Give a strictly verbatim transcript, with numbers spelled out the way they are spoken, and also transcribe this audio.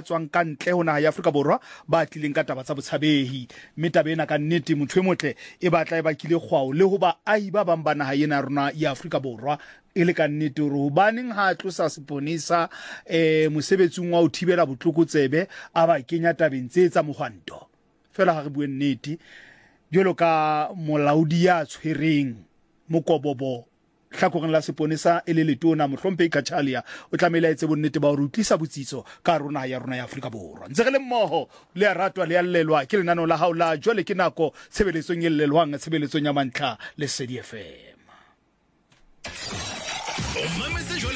tswang ka ntle ho naha ya Afrika Borwa ba tlileng ka taba tsa botshabehi mme taba ena ka nnete motho e motle e batla e bakile kgwao le ho ba ai ba bang ba naha ena rona ya Afrika Borwa e le ka nnete hore hobaneng ha tlosa seponesa eh mosebetsing wa ho thibela botlokotsebe a ba kenya tabeng tse tsa mohwanto fela ha re bue nnete jolo ka molaodi ya tshwereng mokobobo hlakoreng la seponesa e le letona mohlomphehi Khatshaliya o tlamela etse bonnete ba hore utlisa botsitso ka rona ya rona ya Afrika Borwa ntse re le mmoho le a ratwa le a llelwa ke lenano la hao la jwale ke nako tshebeletsong e llelwang tshebeletsong ya mantlha le S E D F M.